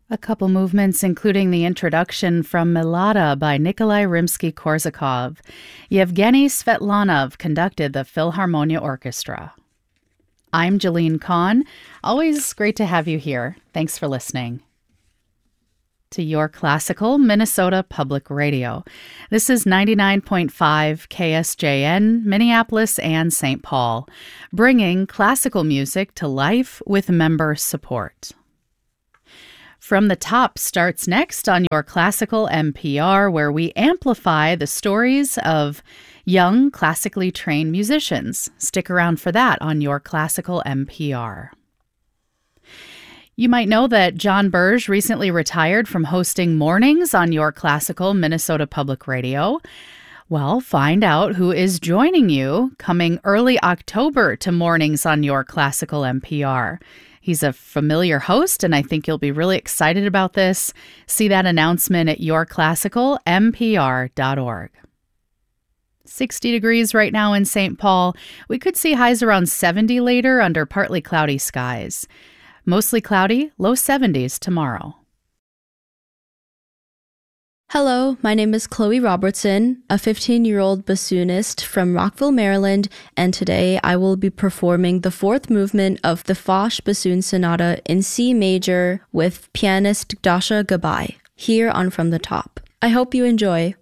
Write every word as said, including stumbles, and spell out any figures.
A couple movements, including the introduction from Milada by Nikolai Rimsky-Korsakov. Yevgeny Svetlanov conducted the Philharmonia Orchestra. I'm Jeline Kahn. Always great to have you here. Thanks for listening to Your Classical Minnesota Public Radio. This is ninety-nine point five K S J N, Minneapolis and Saint Paul, bringing classical music to life with member support. From the Top starts next on Your Classical N P R, where we amplify the stories of young, classically trained musicians. Stick around for that on Your Classical N P R. You might know that John Burge recently retired from hosting mornings on Your Classical Minnesota Public Radio. Well, find out who is joining you coming early October to mornings on Your Classical N P R. He's a familiar host, and I think you'll be really excited about this. See that announcement at your classical n p r dot org. sixty degrees right now in Saint Paul. We could see highs around seventy later under partly cloudy skies. Mostly cloudy, low seventies tomorrow. Hello, my name is Chloe Robertson, a fifteen-year-old bassoonist from Rockville, Maryland, and today I will be performing the fourth movement of the Foch Bassoon Sonata in C major with pianist Dasha Gabay, here on From the Top. I hope you enjoy.